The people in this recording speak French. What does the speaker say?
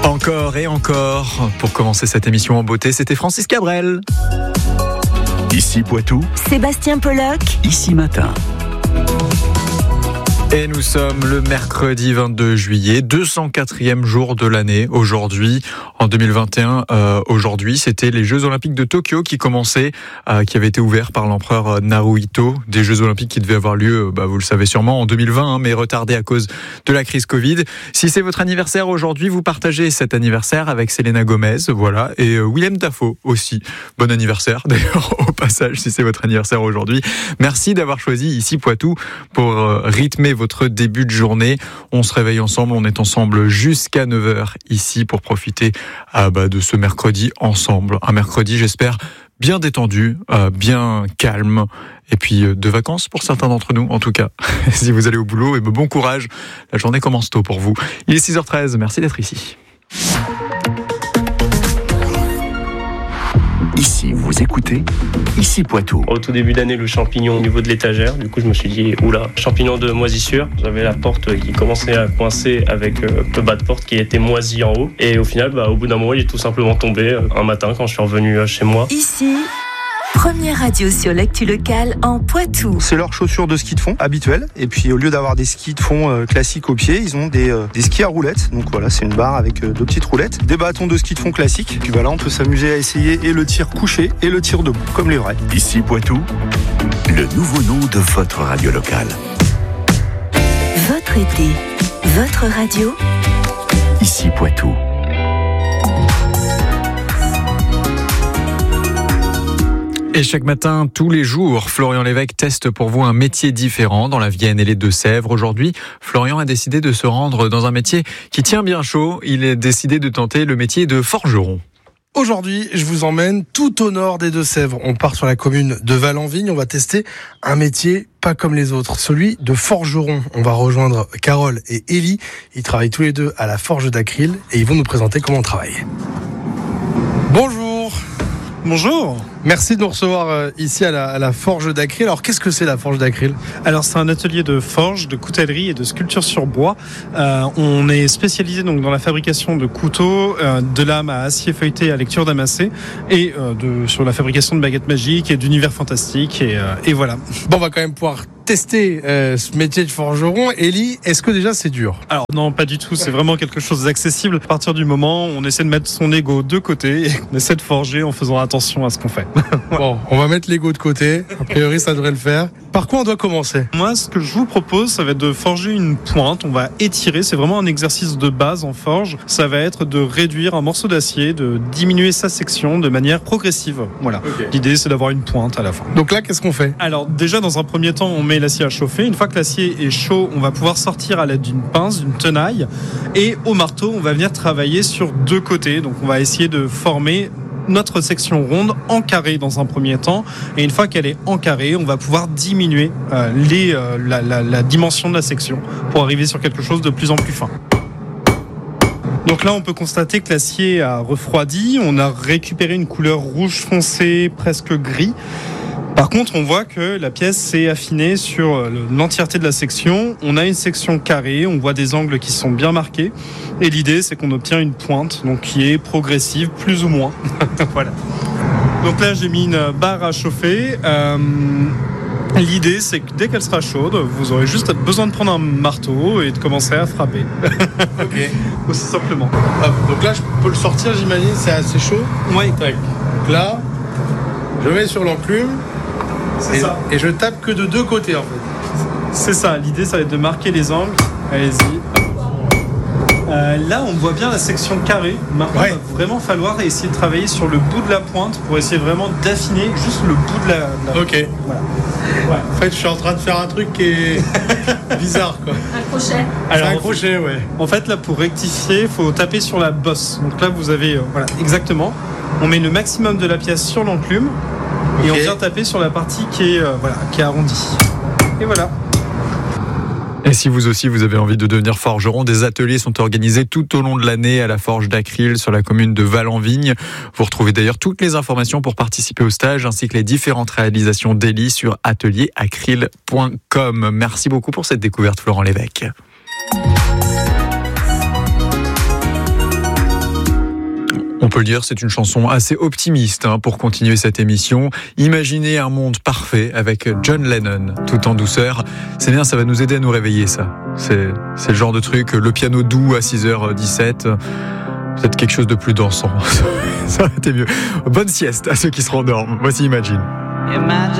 Encore et encore, pour commencer cette émission en beauté, c'était Francis Cabrel. Ici Poitou, Sébastien Pollock, ici Matin. Et nous sommes le mercredi 22 juillet, 204e jour de l'année aujourd'hui, en 2021. Aujourd'hui, c'était les Jeux Olympiques de Tokyo qui commençaient, qui avaient été ouverts par l'empereur Naruhito. Des Jeux Olympiques qui devaient avoir lieu, vous le savez sûrement, en 2020, mais retardés à cause de la crise Covid. Si c'est votre anniversaire aujourd'hui, vous partagez cet anniversaire avec Selena Gomez, voilà, et Willem Dafoe aussi. Bon anniversaire, d'ailleurs, au passage, si c'est votre anniversaire aujourd'hui. Merci d'avoir choisi ici Poitou pour rythmer votre début de journée. On se réveille ensemble, on est ensemble jusqu'à 9h ici pour profiter de ce mercredi ensemble. Un mercredi, j'espère, bien détendu, bien calme, et puis de vacances pour certains d'entre nous, en tout cas. Si vous allez au boulot, et bon courage, la journée commence tôt pour vous. Il est 6h13, merci d'être ici. Ici, vous écoutez, ici Poitou. Au tout début d'année, le champignon au niveau de l'étagère. Du coup, je me suis dit, oula, champignon de moisissure. J'avais la porte qui commençait à coincer avec le bas de porte qui était moisi en haut. Et au final, au bout d'un mois, il est tout simplement tombé un matin quand je suis revenu chez moi. Ici, première radio sur l'actu locale en Poitou. C'est leurs chaussures de ski de fond habituelles. Et puis au lieu d'avoir des skis de fond classiques au pied, ils ont des skis à roulettes. Donc voilà, c'est une barre avec deux petites roulettes. Des bâtons de ski de fond classiques. Puis là, on peut s'amuser à essayer et le tir couché et le tir debout, comme les vrais. Ici Poitou, le nouveau nom de votre radio locale. Votre été, votre radio. Ici Poitou. Et chaque matin, tous les jours, Florian Lévesque teste pour vous un métier différent dans la Vienne et les Deux-Sèvres. Aujourd'hui, Florian a décidé de se rendre dans un métier qui tient bien chaud. Il a décidé de tenter le métier de forgeron. Aujourd'hui, je vous emmène tout au nord des Deux-Sèvres. On part sur la commune de Val-en-Vigne. On va tester un métier pas comme les autres, celui de forgeron. On va rejoindre Carole et Élie. Ils travaillent tous les deux à la forge d'Acryl et ils vont nous présenter comment on travaille. Bonjour. Bonjour. Merci de nous recevoir ici à la forge d'Acryl. Alors, qu'est-ce que c'est la forge d'Acryl ? Alors, c'est un atelier de forge, de coutellerie et de sculpture sur bois. On est spécialisé donc dans la fabrication de couteaux, de lames à acier feuilleté à lecture damassée et sur la fabrication de baguettes magiques et d'univers fantastiques. Et voilà. Bon, on va quand même pouvoir tester ce métier de forgeron. Élie, est-ce que déjà c'est dur ? Alors non, pas du tout. C'est vraiment quelque chose d'accessible. À partir du moment où on essaie de mettre son ego de côté et on essaie de forger en faisant attention à ce qu'on fait. Bon, on va mettre l'ego de côté. A priori, ça devrait le faire. Par quoi on doit commencer ? Moi, ce que je vous propose, ça va être de forger une pointe. On va étirer. C'est vraiment un exercice de base en forge. Ça va être de réduire un morceau d'acier, de diminuer sa section de manière progressive. Voilà. Okay. L'idée, c'est d'avoir une pointe à la fin. Donc là, qu'est-ce qu'on fait ? Alors déjà, dans un premier temps, on met l'acier à chauffer. Une fois que l'acier est chaud, on va pouvoir sortir à l'aide d'une pince, d'une tenaille. Et au marteau, on va venir travailler sur deux côtés. Donc on va essayer de former notre section ronde en carré dans un premier temps, et une fois qu'elle est en carré, on va pouvoir diminuer la dimension de la section pour arriver sur quelque chose de plus en plus fin. Donc là, on peut constater que l'acier a refroidi, on a récupéré une couleur rouge foncé, presque gris. Par contre, on voit que la pièce s'est affinée sur l'entièreté de la section. On a une section carrée, on voit des angles qui sont bien marqués. Et l'idée, c'est qu'on obtient une pointe donc qui est progressive, plus ou moins. Voilà. Donc là, j'ai mis une barre à chauffer. L'idée, c'est que dès qu'elle sera chaude, vous aurez juste besoin de prendre un marteau et de commencer à frapper. Ok. Aussi simplement. Donc là, je peux le sortir, j'imagine, c'est assez chaud. Oui. Donc là, je mets sur l'enclume. C'est ça. Et je tape que de deux côtés en fait. C'est ça, l'idée ça va être de marquer les angles. Allez-y. Là on voit bien la section carrée. Maintenant il va vraiment falloir essayer de travailler sur le bout de la pointe pour essayer vraiment d'affiner juste le bout de la... Ok. Voilà. Ouais. En fait je suis en train de faire un truc qui est bizarre quoi. Un crochet. Alors, un crochet, ouais. En fait là pour rectifier, il faut taper sur la bosse. Donc là vous avez, voilà, exactement. On met le maximum de la pièce sur l'enclume. Et on vient taper sur la partie qui est arrondie. Et voilà. Et si vous aussi, vous avez envie de devenir forgeron, des ateliers sont organisés tout au long de l'année à la Forge d'Acryl sur la commune de Val-en-Vigne. Vous retrouvez d'ailleurs toutes les informations pour participer au stage ainsi que les différentes réalisations d'Élie sur atelieracryl.com. Merci beaucoup pour cette découverte, Florian Lévesque. On peut le dire, c'est une chanson assez optimiste pour continuer cette émission. Imaginez un monde parfait avec John Lennon, tout en douceur. C'est bien, ça va nous aider à nous réveiller, ça. C'est le genre de truc, le piano doux à 6h17, peut-être quelque chose de plus dansant. Ça aurait été mieux. Bonne sieste à ceux qui se rendorment. Voici Imagine.